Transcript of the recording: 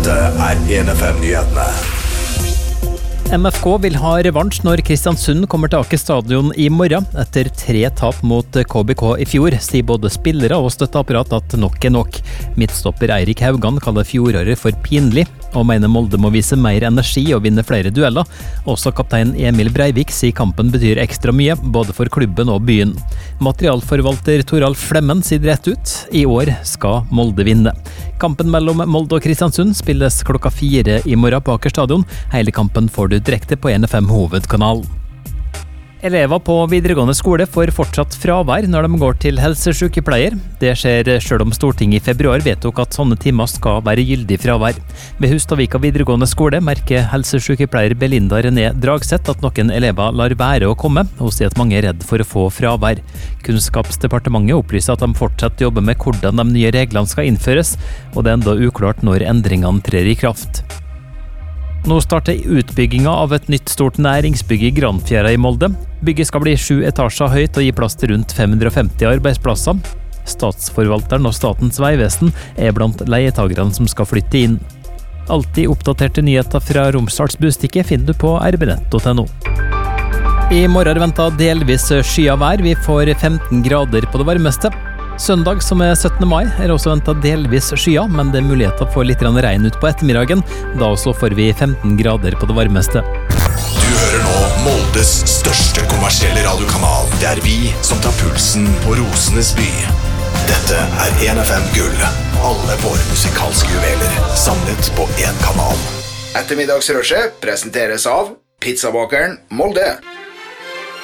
Dette 1FM-nyhetene. MFK vil ha revansj når Kristiansund kommer til Aker Stadion i morgen. Etter 3 tap mot KBK i fjor, sier både spillere og støtteapparat at nok nok. Midtstopper Eirik Haugan kaller fjoråret for pinlig, og mener Molde må vise mer energi og vinne flere dueller. Også kaptein Emil Breivik sier kampen betyr ekstra mye, både for klubben og byen. Materialforvalter Toralf Flemmen sier rett ut, i år skal Molde vinne. Kampen mellom Molde og Kristiansund spilles klokka 4 i morgen på Aker Stadion. Hele kampen får du direkte på 1FM hovedkanal. Elever på videregående skole får fortsatt fravær når de går til helsesykepleier. Det skjer selv om Stortinget i februar vedtok at sånne timer skal være gyldig fravær. Ved Hustadvika videregående skole merker helsesykepleier Belinda René Dragseth at noen elever lar være å komme, og sier at mange er redd for å få fravær. Kunnskapsdepartementet opplyser at de fortsatt jobber med hvordan de nye reglene skal innføres, og det er enda uklart når endringene trer i kraft. Nå starter utbygginga av et nytt stort næringsbygg i Granfjæra i Molde. Bygget skal bli 7 etasjer høyt og gi plass til rundt 550 arbeidsplasser. Statsforvalteren og Statens vegvesen er blant leietagerne som skal flytte inn. Alltid oppdaterte nyheter fra Romsdals Bustikke finner du på rbnett.no. I morgen er ventet delvis skyet vær. Vi får 15 grader på det varmeste. Søndag, som er 17. mai, er også ventet delvis skyet, men det er muligheter for litt regn ut på ettermiddagen. Da også får vi 15 grader på det varmeste. Du hører nå Moldes største kommersielle radiokanal. Det er vi som tar pulsen på Rosenes by. Dette er 1FM Gull. Alle våre musikalske juveler samlet på en kanal. Ettermiddagsrushet presenteres av Pizzabakeren Molde.